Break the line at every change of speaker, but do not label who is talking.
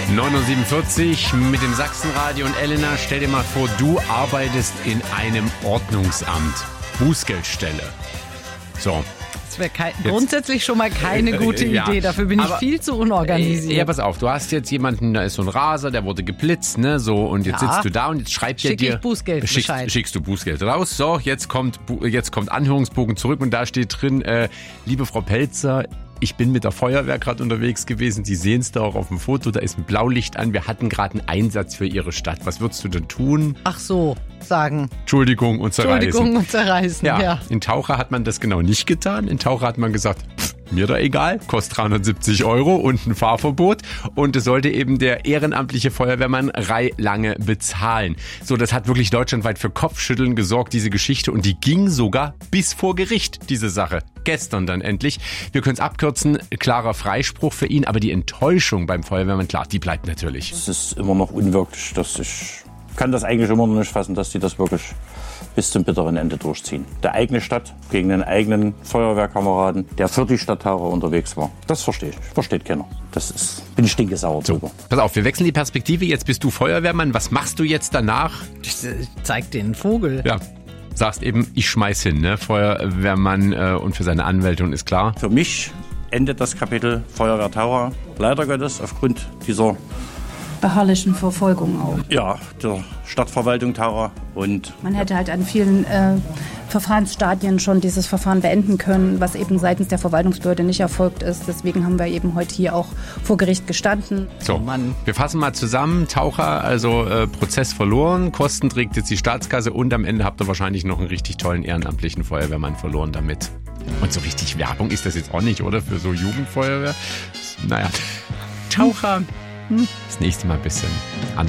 9:47 mit dem Sachsenradio und Elena, stell dir mal vor, du arbeitest in einem Ordnungsamt, Bußgeldstelle. So.
Das wäre grundsätzlich schon mal keine gute Idee, dafür bin ich viel zu unorganisiert.
Ja, pass auf, du hast jetzt jemanden, da ist so ein Raser, der wurde geblitzt, ne, so, und jetzt sitzt du da und jetzt schreibt er dir... Schickst du Bußgeld raus, so, jetzt kommt Anhörungsbogen zurück und da steht drin, liebe Frau Pelzer, ich bin mit der Feuerwehr gerade unterwegs gewesen. Sie sehen es da auch auf dem Foto. Da ist ein Blaulicht an. Wir hatten gerade einen Einsatz für Ihre Stadt. Was würdest du denn tun?
Ach so, sagen.
Entschuldigung und zerreißen.
Entschuldigung und zerreißen, ja.
In Taucher hat man das genau nicht getan. In Taucher hat man gesagt, mir da egal, kostet 370 € und ein Fahrverbot. Und es sollte eben der ehrenamtliche Feuerwehrmann lange bezahlen. So, das hat wirklich deutschlandweit für Kopfschütteln gesorgt, diese Geschichte. Und die ging sogar bis vor Gericht, diese Sache. Gestern dann endlich. Wir können es abkürzen, klarer Freispruch für ihn. Aber die Enttäuschung beim Feuerwehrmann, klar, die bleibt natürlich.
Es ist immer noch unwirklich. Ich kann das eigentlich immer noch nicht fassen, dass die das wirklich bis zum bitteren Ende durchziehen. Der eigene Stadt gegen den eigenen Feuerwehrkameraden, der für die Stadttaucher unterwegs war. Das verstehe ich. Versteht keiner. Bin ich stinkesauer drüber.
So, pass auf, wir wechseln die Perspektive. Jetzt bist du Feuerwehrmann. Was machst du jetzt danach?
Ich zeig dir einen Vogel.
Ja. Sagst eben, ich schmeiß hin, ne? Feuerwehrmann und für seine Anwältin ist klar.
Für mich endet das Kapitel Feuerwehr Taucher. Leider Gottes aufgrund dieser
beharrlichen Verfolgung auch.
Ja, der Stadtverwaltung Taucher. Und
man hätte halt an vielen Verfahrensstadien schon dieses Verfahren beenden können, was eben seitens der Verwaltungsbehörde nicht erfolgt ist. Deswegen haben wir eben heute hier auch vor Gericht gestanden.
So, wir fassen mal zusammen. Taucher, also Prozess verloren, Kosten trägt jetzt die Staatskasse und am Ende habt ihr wahrscheinlich noch einen richtig tollen ehrenamtlichen Feuerwehrmann verloren damit. Und so richtig Werbung ist das jetzt auch nicht, oder? Für so Jugendfeuerwehr. Naja, Taucher. Das nächste Mal ein bisschen anders.